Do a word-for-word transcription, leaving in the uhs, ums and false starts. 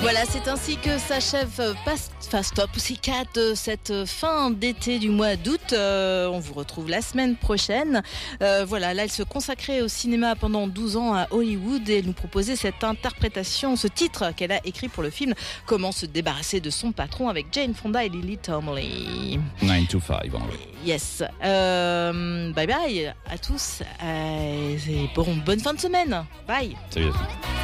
Voilà, c'est ainsi que s'achève Fast, Fast Stop Pussycat cette fin d'été du mois d'août. Euh, on vous retrouve la semaine prochaine. Euh, voilà, là, elle se consacrait au cinéma pendant douze ans à Hollywood et elle nous proposait cette interprétation, ce titre qu'elle a écrit pour le film Comment se débarrasser de son patron avec Jane Fonda et Lily Tomlin. nine to five, en vrai. Yes. Euh, bye bye à tous. Euh, et bon, bonne fin de semaine. Bye. Salut à tous.